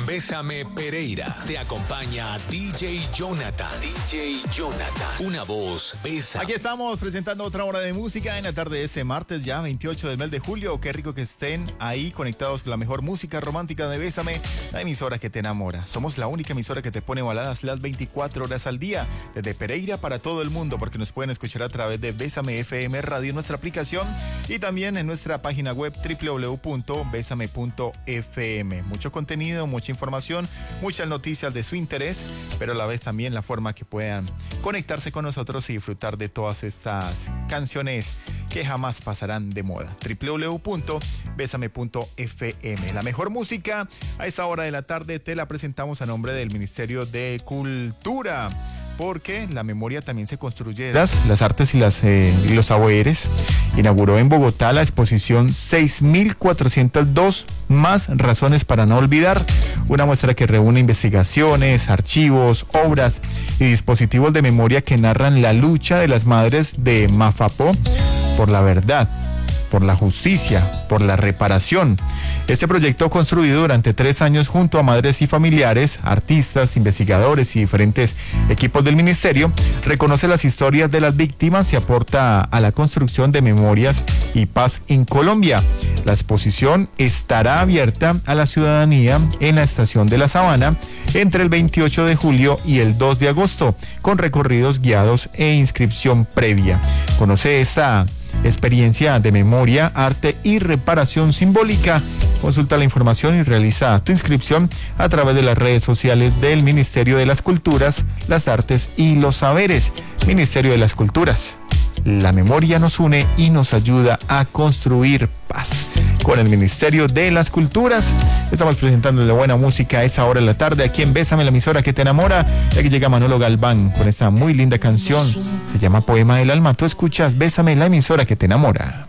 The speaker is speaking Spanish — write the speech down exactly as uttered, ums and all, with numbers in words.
Bésame Pereira. Te acompaña D J Jonathan. D J Jonathan. Una voz, besa. Aquí estamos presentando otra hora de música en la tarde de ese martes, ya veintiocho del mes de julio. Qué rico que estén ahí conectados con la mejor música romántica de Bésame, la emisora que te enamora. Somos la única emisora que te pone baladas las veinticuatro horas al día, desde Pereira para todo el mundo, porque nos pueden escuchar a través de Bésame F M Radio, nuestra aplicación, y también en nuestra página web doble u doble u doble u punto bésame punto f m. Mucho contenido, mucha información, muchas noticias de su interés, pero a la vez también la forma que puedan conectarse con nosotros y disfrutar de todas estas canciones que jamás pasarán de moda. doble u doble u doble u punto bésame punto f m. La mejor música a esta hora de la tarde te la presentamos a nombre del Ministerio de Cultura, porque la memoria también se construye. Las, las artes y, las, eh, y los saberes. Inauguró en Bogotá la exposición seis mil cuatrocientas dos más razones para no olvidar, una muestra que reúne investigaciones, archivos, obras y dispositivos de memoria que narran la lucha de las madres de Mafapó por la verdad, por la justicia, por la reparación. Este proyecto, construido durante tres años junto a madres y familiares, artistas, investigadores y diferentes equipos del ministerio, reconoce las historias de las víctimas y aporta a la construcción de memorias y paz en Colombia. La exposición estará abierta a la ciudadanía en la Estación de la Sabana entre el veintiocho de julio y el dos de agosto, con recorridos guiados e inscripción previa. Conoce esta experiencia de memoria, arte y reparación simbólica. Consulta la información y realiza tu inscripción a través de las redes sociales del Ministerio de las Culturas, las Artes y los Saberes. Ministerio de las Culturas. La memoria nos une y nos ayuda a construir paz. Con el Ministerio de las Culturas estamos presentando la buena música a esa hora de la tarde aquí en Bésame, la emisora que te enamora. Y aquí llega Manolo Galván con esta muy linda canción. Se llama Poema del Alma. Tú escuchas Bésame, la emisora que te enamora.